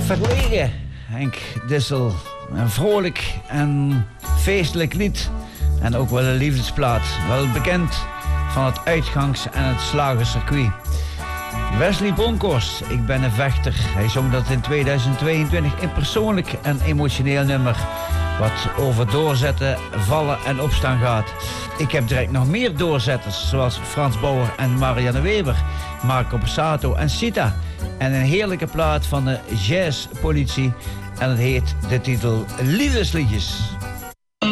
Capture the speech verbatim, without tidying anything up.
Verlegen, Henk Dissel. Een vrolijk en feestelijk lied. En ook wel een liefdesplaat. Wel bekend van het uitgangs- en het slagercircuit. Wesley Bronkhorst, Ik ben een vechter. Hij zong dat in tweeduizend tweeëntwintig in persoonlijk en emotioneel nummer. Wat over doorzetten, vallen en opstaan gaat. Ik heb direct nog meer doorzetters. Zoals Frans Bauer en Marianne Weber. Marco Borsato en Sita. En een heerlijke plaat van de jazzpolitie. En het heet de titel Liefdesliedjes.